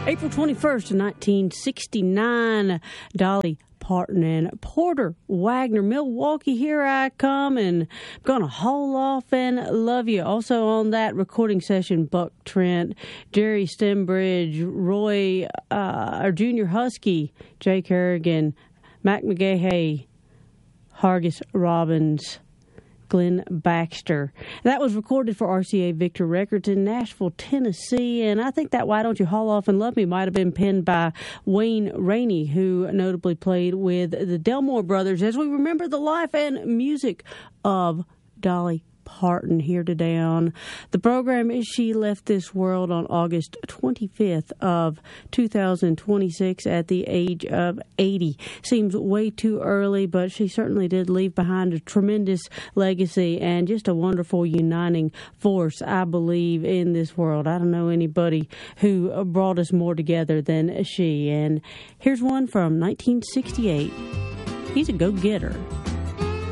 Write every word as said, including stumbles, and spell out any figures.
April twenty-first, nineteen sixty-nine, Dolly Parton and Porter Wagoner, Milwaukee, Here I Come, and I'm gonna haul off and love you. Also on that recording session, Buck Trent, Jerry Stembridge, Roy, uh, our Junior Husky, Jake Harrigan, Mac McGahey, Hargis Robbins, Glenn Baxter. That was recorded for R C A Victor Records in Nashville, Tennessee, and I think that Why Don't You Haul Off and Love Me might have been penned by Wayne Rainey, who notably played with the Delmore Brothers, as we remember the life and music of Dolly Parton here today on the program. Is She left this world on August twenty-fifth of two thousand twenty-six at the age of eighty. Seems way too early, but she certainly did leave behind a tremendous legacy and just a wonderful uniting force, I believe, in this world. I don't know anybody who brought us more together than she. And here's one from nineteen sixty-eight. He's a go-getter.